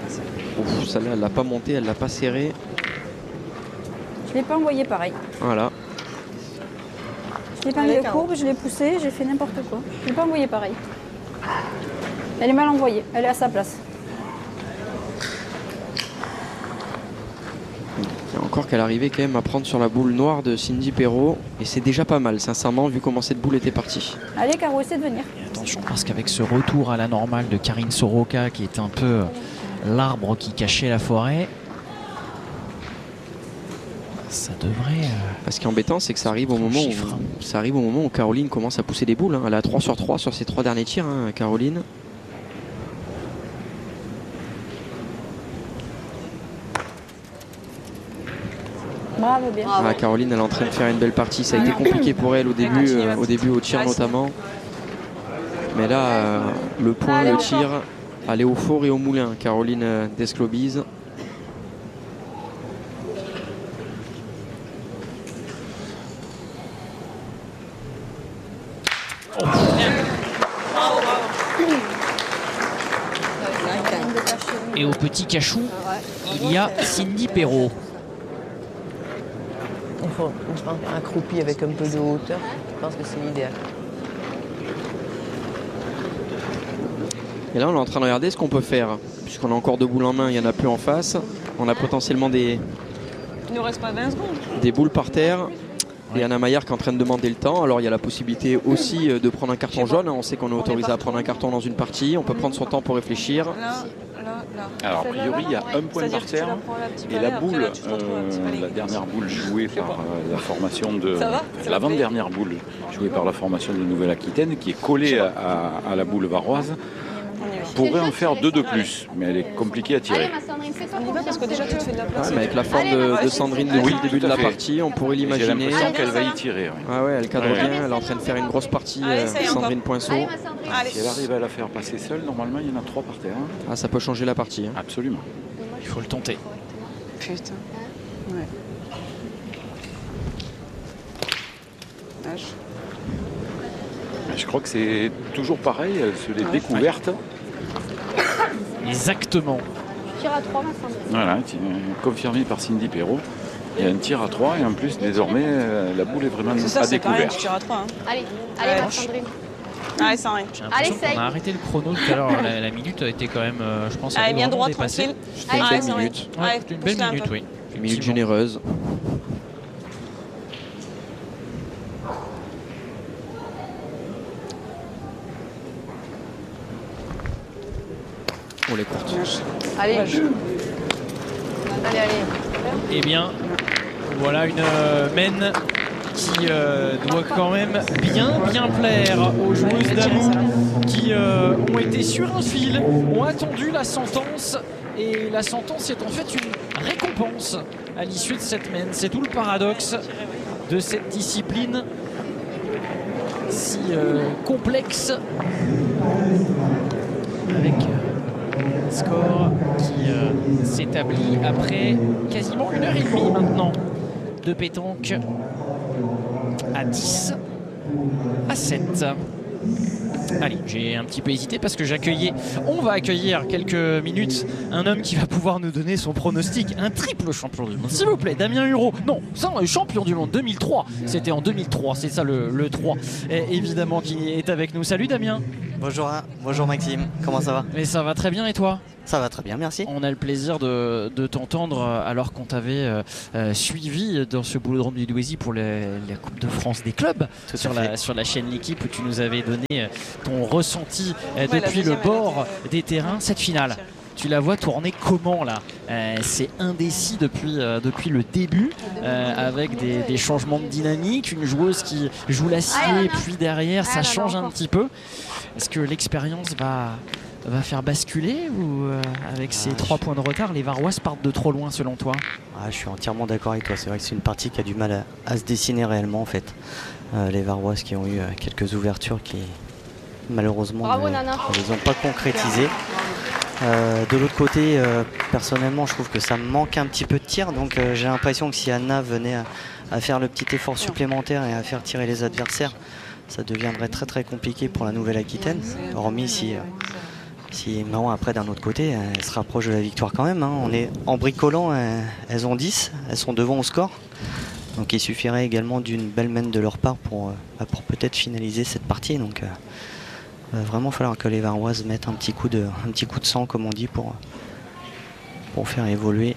Ouf, celle-là, elle l'a pas montée, elle l'a pas serrée. Je l'ai pas envoyé pareil. Voilà. Je l'ai pas mis de courbe, je l'ai poussé, j'ai fait n'importe quoi. Je l'ai pas envoyé pareil. Elle est mal envoyée, elle est à sa place. Il y a encore qu'elle arrivait quand même à prendre sur la boule noire de Cindy Perrault. Et c'est déjà pas mal, sincèrement, vu comment cette boule était partie. Allez, Caro, essaie de venir. Et attention, parce qu'avec ce retour à la normale de Karine Soroka, qui est un peu l'arbre qui cachait la forêt, ça devrait... Ce qui est embêtant, c'est que ça arrive au moment où Caroline commence à pousser des boules. Elle a 3 sur 3 sur ses 3 derniers tirs, Caroline. Bravo, bien. Ah, Caroline, elle est en train de faire une belle partie. Ça a été compliqué pour elle au début au tir notamment. Mais là, le point, le tir, elle est au four et au moulin, Caroline Desclobise. Et au petit cachou, il y a Cindy Perrault. Il faut un croupi avec un peu de hauteur. Je pense que c'est l'idéal. Et là, on est en train de regarder ce qu'on peut faire. Puisqu'on a encore 2 boules en main, il n'y en a plus en face. On a potentiellement Il nous reste pas 20 secondes. des boules par terre. Et Anna Maillard qui est en train de demander le temps. Alors il y a la possibilité aussi de prendre un carton jaune. On sait qu'on est autorisé à prendre un carton dans une partie. On peut prendre son temps pour réfléchir. Là. Alors, a priori, il y a un point par terre. Et la boule, la dernière boule jouée par la formation de... L'avant-dernière boule jouée par la formation de Nouvelle-Aquitaine, qui est collée à la boule varoise, pourrait en faire 2 de plus. Mais elle est compliquée à tirer. On y va parce que déjà tu te fais de la place. Mais avec la forme de Sandrine depuis le début de la partie, on pourrait l'imaginer. J'ai l'impression qu'elle va y tirer. Oui. Ah ouais, elle cadre bien. Elle est en train de faire une grosse partie, Sandrine Poinceau. Si elle arrive à la faire passer seule, normalement, il y en a 3 par terre. Ah, ça peut changer la partie. Absolument. Il faut le tenter. Putain. Ouais. Je crois que c'est toujours pareil, sur les découvertes. Exactement. Tir à 3, Vincent. Voilà, confirmé par Cindy Perrault. Il y a un tir à 3 et en plus, désormais, la boule est vraiment à découvert. Tu tires à 3. Hein. Allez, ma Sandrine. Allez, ça arrive. J'ai l'impression qu'on a arrêté le chrono tout à l'heure. La minute a été quand même, je pense, allez, bien droit, dépassée. tranquille. C'était une belle minute. Ouais, une belle minute, oui. Une minute généreuse. On les courte. Allez. Allez. Eh bien, voilà une mène qui doit quand même bien plaire aux joueuses d'Amou qui ont été sur un fil, ont attendu la sentence. Et la sentence est en fait une récompense à l'issue de cette mène. C'est tout le paradoxe de cette discipline si complexe avec un score qui s'établit après quasiment 1h30 maintenant de pétanque à 10 à 7. Allez, j'ai un petit peu hésité parce que on va accueillir quelques minutes un homme qui va pouvoir nous donner son pronostic, un triple champion du monde, s'il vous plaît, Damien Hureau. Non, ça, champion du monde 2003, c'était en 2003, c'est ça le 3, évidemment, qui est avec nous. Salut Damien. Bonjour Maxime, comment ça va? Mais ça va très bien et toi? Ça va très bien, merci. On a le plaisir de t'entendre alors qu'on t'avait suivi dans ce boulodrome du Douaisis pour la Coupe de France des clubs sur la chaîne L'équipe où tu nous avais donné ton ressenti depuis le bord des terrains. Cette finale, tu la vois tourner comment là? C'est indécis depuis le début avec des changements de dynamique, une joueuse qui joue l'acier puis derrière ça change un petit peu. Est-ce que l'expérience va faire basculer ou avec ces 3 points de retard, les Varoises partent de trop loin selon toi? Je suis entièrement d'accord avec toi. C'est vrai que c'est une partie qui a du mal à se dessiner réellement en fait. Les Varoises qui ont eu quelques ouvertures qui malheureusement ne les ont pas concrétisées. De l'autre côté, personnellement, je trouve que ça manque un petit peu de tir. Donc j'ai l'impression que si Anna venait à faire le petit effort supplémentaire et à faire tirer les adversaires, ça deviendrait très très compliqué pour la Nouvelle-Aquitaine. Hormis si Si Maron après d'un autre côté, elle se rapproche de la victoire quand même. Hein. On est en bricolant, elles ont 10, elles sont devant au score. Donc il suffirait également d'une belle main de leur part pour peut-être finaliser cette partie. Donc il va vraiment falloir que les Varoises mettent un petit coup de sang comme on dit pour faire évoluer.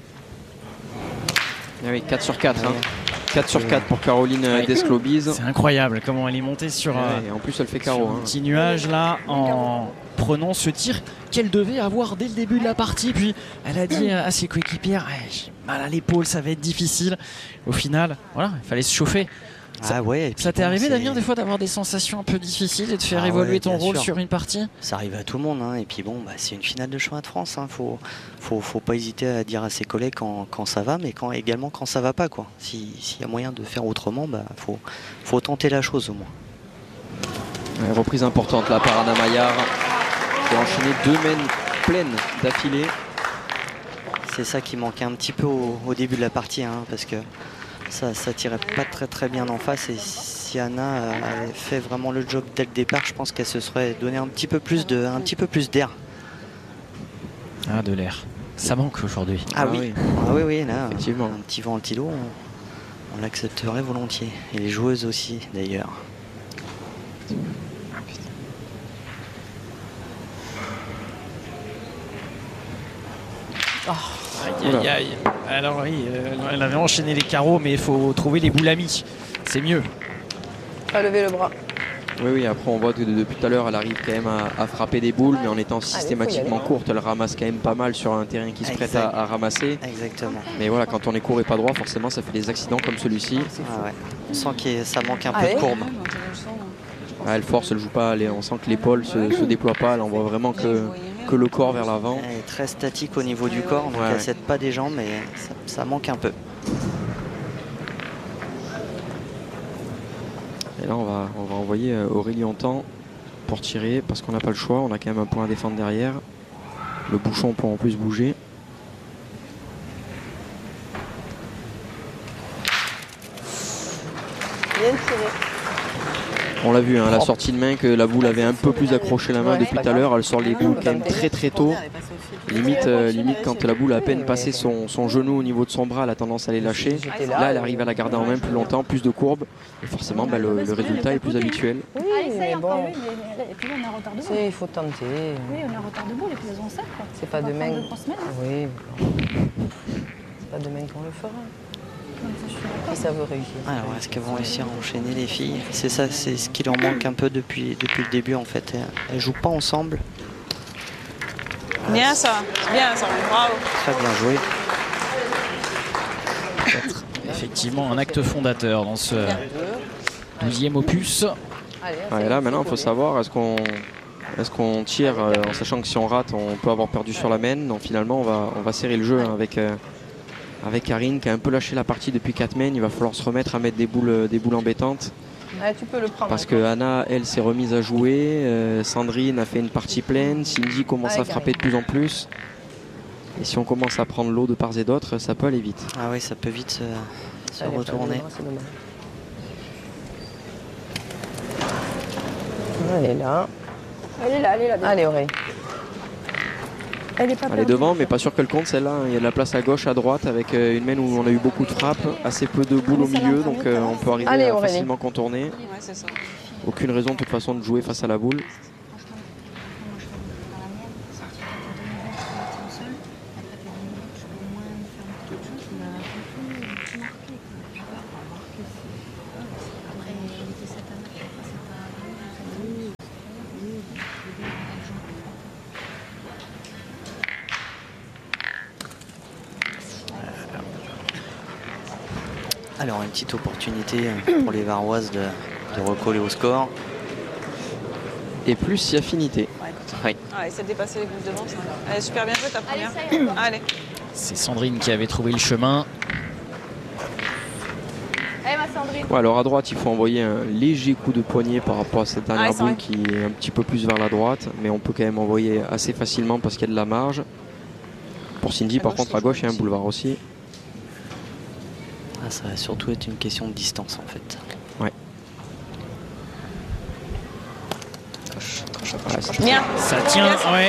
Ah oui, 4 sur 4. Hein. 4 sur 4 pour Caroline Desclobise. C'est incroyable comment elle est montée sur et en plus elle fait carreau. Un petit nuage là en prenant ce tir qu'elle devait avoir dès le début de la partie. Puis elle a dit à ses coéquipières j'ai mal à l'épaule, ça va être difficile. Au final, voilà, il fallait se chauffer. Ça t'est arrivé Damien des fois d'avoir des sensations un peu difficiles et de faire évoluer ton rôle sur une partie? Ça arrive à tout le monde hein. Et puis bon c'est une finale de championnat de France hein. Faut pas hésiter à dire à ses collègues quand ça va mais également quand ça va pas quoi. S'il y a moyen de faire autrement faut tenter la chose au moins. Reprise importante là par Anna Maillard qui a enchaîné 2 mains pleines d'affilée. C'est ça qui manquait un petit peu au début de la partie hein, parce que ça tirait pas très bien en face et si Anna avait fait vraiment le job dès le départ, je pense qu'elle se serait donné un petit peu plus d'air. Ah, de l'air. Ça manque aujourd'hui. Oui, là, effectivement. Un petit ventilo, on l'accepterait volontiers. Et les joueuses aussi, d'ailleurs. Aïe. Alors oui, elle avait enchaîné les carreaux, mais il faut trouver les boules amies. C'est mieux. Pas lever le bras. Oui, après on voit que depuis tout à l'heure elle arrive quand même à frapper des boules, mais en étant systématiquement courte, elle ramasse quand même pas mal sur un terrain qui se prête à ramasser. Exactement. Mais voilà, quand on est court et pas droit, forcément ça fait des accidents comme celui-ci. On sent que ça manque un peu de courbe. Elle force, elle joue pas, on sent que l'épaule se déploie pas, elle envoie vraiment que le corps vers l'avant. Elle est très statique au niveau du corps, donc elle cède pas des jambes, mais ça manque un peu. Et là on va envoyer Aurélie Hontan pour tirer parce qu'on n'a pas le choix, on a quand même un point à défendre derrière. Le bouchon peut en plus bouger. Bien tiré. On l'a vu, hein, la sortie de main, que la boule avait un peu plus accroché la main depuis tout à l'heure. Elle sort les boules quand même très tôt. Limite quand la boule a à peine passé son genou au niveau de son bras, elle a tendance à les lâcher. Là, elle arrive à la garder en main plus longtemps, plus de courbes. Et forcément, le résultat est plus habituel. Oui, mais bon. Et puis on est en retard de boule. Il faut tenter. Oui, on est en retard de boule et puis elles ont 7. C'est pas demain. Oui. C'est pas demain qu'on le fera. Et ça veut réussir. Alors est-ce qu'elles vont réussir à enchaîner les filles? C'est ça, c'est ce qui leur manque un peu depuis le début en fait. Elles jouent pas ensemble. Bien ça, bravo. Très bien joué. Effectivement un acte fondateur dans ce 12e opus. Et là maintenant il faut savoir est-ce qu'on tire en sachant que si on rate on peut avoir perdu sur la main. Donc finalement on va serrer le jeu hein, avec Karine qui a un peu lâché la partie depuis 4 mains. Il va falloir se remettre à mettre des boules embêtantes. Tu peux le prendre. Parce que Anna, elle, s'est remise à jouer. Sandrine a fait une partie pleine. Cindy commence à frapper de plus en plus. Et si on commence à prendre l'eau de part et d'autre, ça peut aller vite. Ah oui, ça peut vite se retourner. Elle est là. Elle est là. Allez, Aurélie. Elle est devant, mais pas sûr qu'elle compte celle-là. Il y a de la place à gauche, à droite, avec une main où on a eu beaucoup de frappes, assez peu de boules au milieu, donc on peut arriver à facilement contourner. Ouais, c'est ça. Aucune raison de toute façon de jouer face à la boule. Alors une petite opportunité pour les Varoises de recoller au score. Et plus si affinité. Oui. C'est dépasser les boules devant. Ça. Allez, super bien joué ta première. Allez. C'est Sandrine qui avait trouvé le chemin. Allez ma Sandrine. Ouais, alors à droite il faut envoyer un léger coup de poignet par rapport à cette dernière boule qui est un petit peu plus vers la droite. Mais on peut quand même envoyer assez facilement parce qu'il y a de la marge. Pour Cindy par contre à gauche il y a un boulevard aussi. Ça va surtout être une question de distance en fait. Ouais. Coche un Bien. Ça tient, ouais.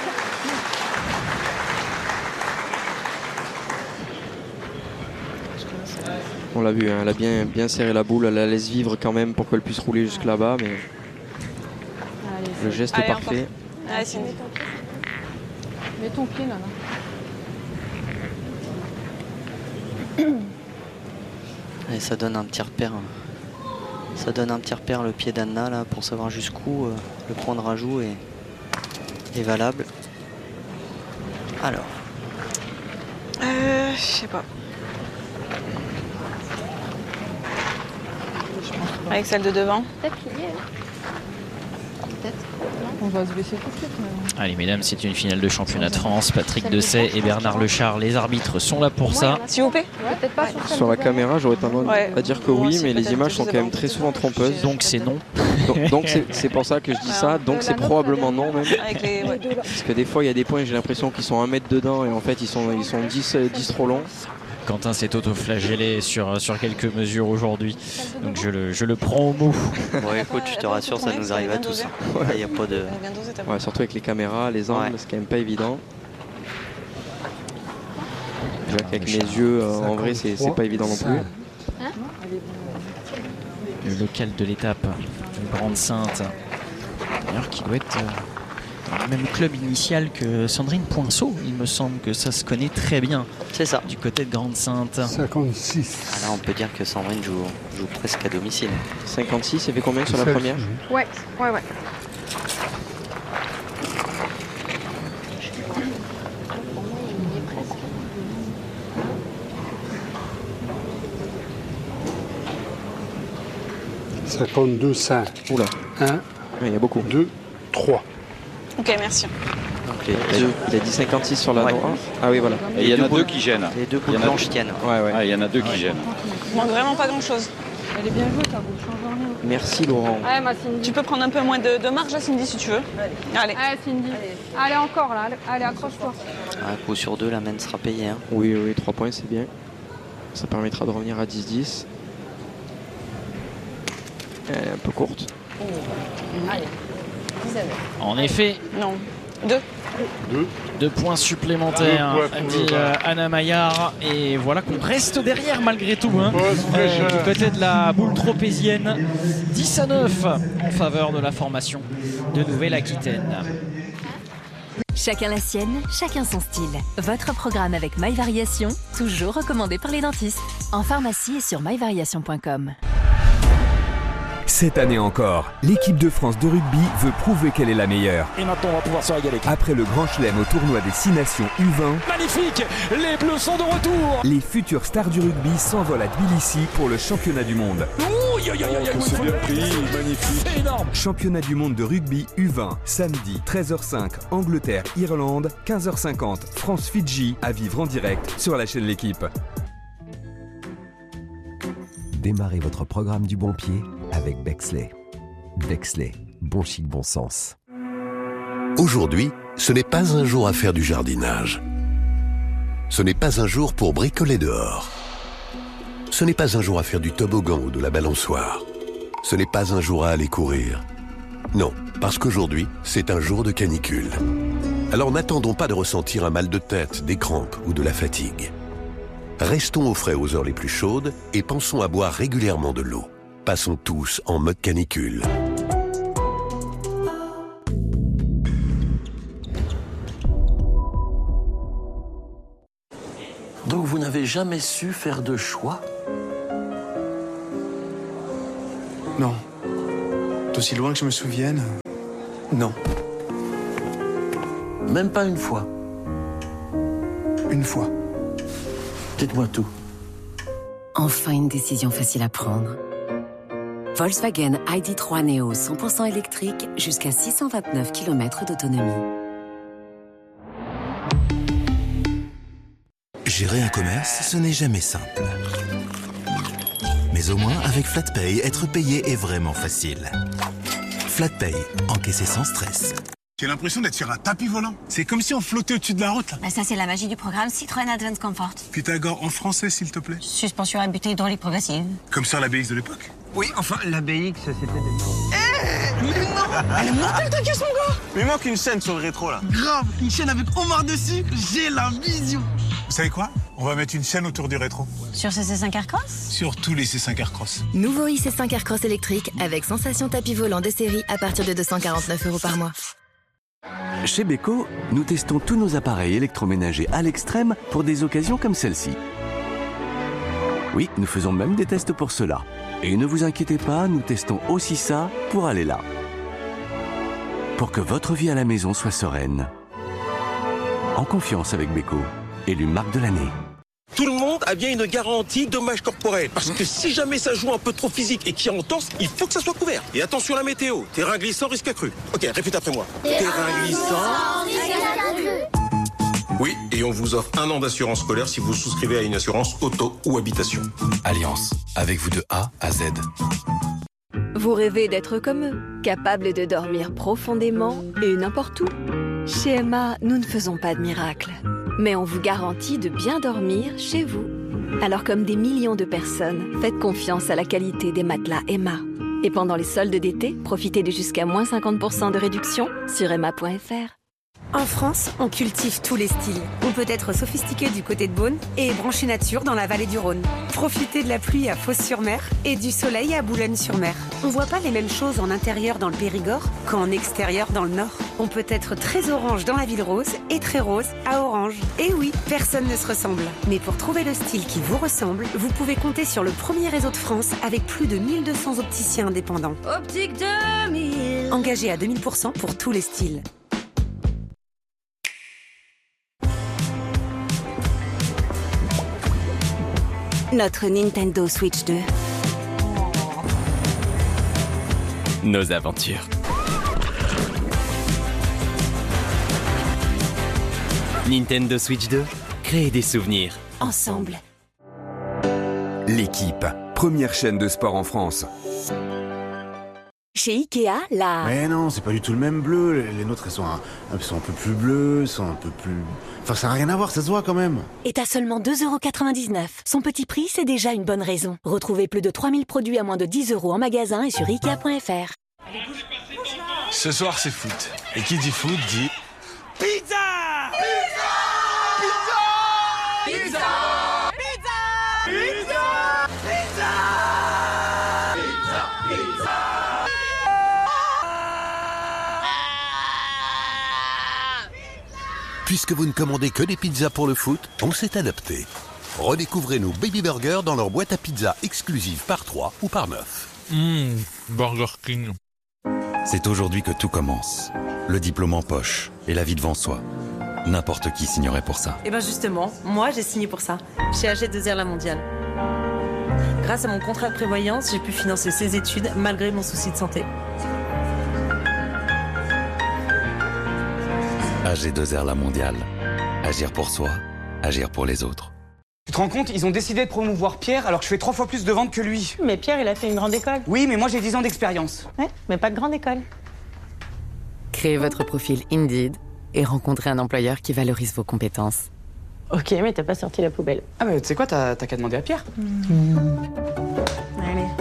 On l'a vu, hein, elle a bien serré la boule, elle la laisse vivre quand même pour qu'elle puisse rouler jusque là-bas, mais le geste est parfait. Allez, Cindy. Mets ton pied là. Et ça donne un petit repère. Ça donne un petit repère le pied d'Anna là pour savoir jusqu'où le point de rajout est valable. Alors. Je sais pas. Avec celle de devant. Peut-être plié. Peut-être. On va se baisser tout de suite. Allez mesdames, c'est une finale de championnat de France. Patrick Dessay et Bernard Lechard, les arbitres, sont là pour ça. S'il vous plaît. Peut-être pas Sur la caméra, j'aurais tendance à dire que oui, mais les images sont quand même très souvent trompeuses. Donc c'est non. Donc c'est pour ça que je dis ça, donc c'est probablement non même. Avec les... Parce que des fois il y a des points, j'ai l'impression qu'ils sont 1 mètre dedans et en fait ils sont 10 trop longs. Quentin s'est auto-flagellé sur quelques mesures aujourd'hui, donc je le prends au mot. Ouais, écoute, je te rassure, ça nous arrive à tous. Il n'y a pas de... Ouais, surtout avec les caméras, les angles, c'est quand même pas évident. Je vois qu'avec mes yeux, en vrai, c'est pas évident non plus. Le local de l'étape, une Grande Sainte, d'ailleurs qui doit être dans le même club initial que Sandrine Poinceau. Il me semble que ça se connaît très bien. C'est ça. Du côté de Grande Sainte. 56. Ah là, on peut dire que Sandrine joue presque à domicile. 56, il fait combien sur la première? Ouais. Ça compte 2, 5. Oula. 1, il y a beaucoup. 2, 3. Ok, merci. Okay. Il a dit 56 sur la noire. Ah oui, voilà. Et il y en a deux qui gênent. Les deux boules blanches tiennent. Il y en a deux qui gênent. Il manque vraiment pas grand-chose. Elle est bien jouée, ta boule, change rien. Merci Laurent. Ouais, ma Cindy. Tu peux prendre un peu moins de marge, là, Cindy, si tu veux. Allez. Allez, Cindy. Allez, encore là. Allez, accroche-toi. Un coup sur 2, la main sera payée. Hein. Oui, 3 points, c'est bien. Ça permettra de revenir à 10-10. Elle est un peu courte. Allez, 19. En effet. Non. 2. 2 points supplémentaires, dit Anna Maillard. Et voilà qu'on reste derrière malgré tout. Hein, du côté de la boule tropézienne. 10-9 en faveur de la formation de Nouvelle-Aquitaine. Chacun la sienne, chacun son style. Votre programme avec MyVariation, toujours recommandé par les dentistes. En pharmacie et sur myvariation.com. Cette année encore, l'équipe de France de rugby veut prouver qu'elle est la meilleure. Et maintenant, on va pouvoir se régaler. Après le Grand Chelem au tournoi des 6 nations U20, magnifique, les Bleus sont de retour. Les futures stars du rugby s'envolent à Tbilissi pour le championnat du monde. C'est bien pris, magnifique. C'est énorme. Championnat du monde de rugby U20, samedi 13h05, Angleterre-Irlande, 15h50, France-Fidji, à vivre en direct sur la chaîne L'Équipe. Démarrez votre programme du bon pied avec Bexley. Bexley, bon chic, bon sens. Aujourd'hui, ce n'est pas un jour à faire du jardinage. Ce n'est pas un jour pour bricoler dehors. Ce n'est pas un jour à faire du toboggan ou de la balançoire. Ce n'est pas un jour à aller courir. Non, parce qu'aujourd'hui, c'est un jour de canicule. Alors n'attendons pas de ressentir un mal de tête, des crampes ou de la fatigue. Restons au frais aux heures les plus chaudes et pensons à boire régulièrement de l'eau. Passons tous en mode canicule. Donc vous n'avez jamais su faire de choix? Non. D'aussi loin que je me souvienne, non. Même pas une fois? Une fois. Dites-moi tout. Enfin une décision facile à prendre. Volkswagen ID.3 Neo 100% électrique jusqu'à 629 km d'autonomie. Gérer un commerce, ce n'est jamais simple. Mais au moins, avec FlatPay, être payé est vraiment facile. FlatPay, encaisser sans stress. J'ai l'impression d'être sur un tapis volant. C'est comme si on flottait au-dessus de la route. Là. Bah ça, c'est la magie du programme Citroën Advance Comfort. Pythagore en français, s'il te plaît. Suspension à butée hydraulique progressive. Comme sur la BX de l'époque. Oui, enfin, la BX, c'était... Mais non! Elle est mortelle ta caisse, mon gars. Mais il manque une chaîne sur le rétro là. Grave, une chaîne avec Omar dessus, j'ai la vision. Vous savez quoi? On va mettre une chaîne autour du rétro. Sur ces C5 Aircross? Sur tous les C5 Aircross. Nouveau IC5 Aircross électrique avec sensation tapis volant de série à partir de 249 € par mois. Chez Beko, nous testons tous nos appareils électroménagers à l'extrême pour des occasions comme celle-ci. Oui, nous faisons même des tests pour cela. Et ne vous inquiétez pas, nous testons aussi ça pour aller là. Pour que votre vie à la maison soit sereine. En confiance avec Beko, élu marque de l'année. Tout le monde a bien une garantie dommage corporel. Parce que si jamais ça joue un peu trop physique et qu'il y a entorse, il faut que ça soit couvert. Et attention à la météo. Terrain glissant, risque accru. Ok, répète après moi. Terrain glissant, risque accru. Oui, et on vous offre 1 an d'assurance scolaire si vous souscrivez à une assurance auto ou habitation. Alliance, avec vous de A à Z. Vous rêvez d'être comme eux, capable de dormir profondément et n'importe où. Chez Emma, nous ne faisons pas de miracles, mais on vous garantit de bien dormir chez vous. Alors comme des millions de personnes, faites confiance à la qualité des matelas Emma. Et pendant les soldes d'été, profitez de jusqu'à moins 50% de réduction sur emma.fr. En France, on cultive tous les styles. On peut être sophistiqué du côté de Beaune et branché nature dans la vallée du Rhône. Profitez de la pluie à Fos-sur-Mer et du soleil à Boulogne-sur-Mer. On voit pas les mêmes choses en intérieur dans le Périgord qu'en extérieur dans le Nord. On peut être très orange dans la ville rose et très rose à Orange. Et oui, personne ne se ressemble. Mais pour trouver le style qui vous ressemble, vous pouvez compter sur le premier réseau de France avec plus de 1200 opticiens indépendants. Optique 2000. Engagés à 2000% pour tous les styles. Notre Nintendo Switch 2. Nos aventures. Nintendo Switch 2, créer des souvenirs. Ensemble. L'équipe, première chaîne de sport en France. Chez Ikea, la... Mais non, c'est pas du tout le même bleu. Les nôtres, elles sont un peu plus bleues, sont un peu plus... Enfin, ça n'a rien à voir, ça se voit quand même. est à seulement 2,99 €. Son petit prix, c'est déjà une bonne raison. Retrouvez plus de 3000 produits à moins de 10 € en magasin et sur Ikea.fr. Ce soir, c'est foot. Et qui dit foot dit... Pizza! Pizza! Pizza! Pizza! Pizza! Pizza! Puisque vous ne commandez que des pizzas pour le foot, on s'est adapté. Redécouvrez nos Baby Burgers dans leur boîte à pizza exclusive par 3 ou par 9. Burger King. C'est aujourd'hui que tout commence. Le diplôme en poche et la vie devant soi. N'importe qui signerait pour ça. Et ben justement, moi j'ai signé pour ça, chez AG2R La Mondiale. Grâce à mon contrat de prévoyance, j'ai pu financer ses études malgré mon souci de santé. AG2R La Mondiale. Agir pour soi, agir pour les autres. Tu te rends compte, ils ont décidé de promouvoir Pierre alors que je fais 3 fois plus de ventes que lui. Mais Pierre, il a fait une grande école. Oui, mais moi j'ai 10 ans d'expérience. Ouais, mais pas de grande école. Créez votre profil Indeed et rencontrez un employeur qui valorise vos compétences. Ok, mais t'as pas sorti la poubelle. Ah bah tu sais quoi, t'as qu'à demander à Pierre. Allez.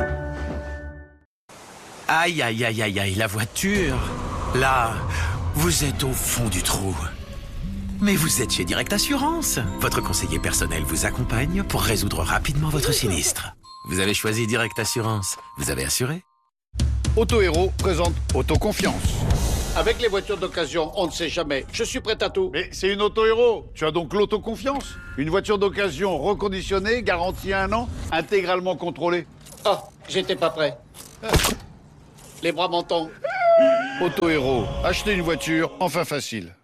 Aïe, aïe, aïe, aïe, aïe, la voiture. Là, vous êtes au fond du trou. Mais vous êtes chez Direct Assurance. Votre conseiller personnel vous accompagne pour résoudre rapidement votre sinistre. Vous avez choisi Direct Assurance. Vous avez assuré? Auto Héros présente Autoconfiance. Avec les voitures d'occasion, on ne sait jamais. Je suis prêt à tout. Mais c'est une Auto Héros. Tu as donc l'autoconfiance. Une voiture d'occasion reconditionnée, garantie 1 an, intégralement contrôlée. Oh, j'étais pas prêt. Les bras m'entendent. Auto Héros. Acheter une voiture, enfin facile.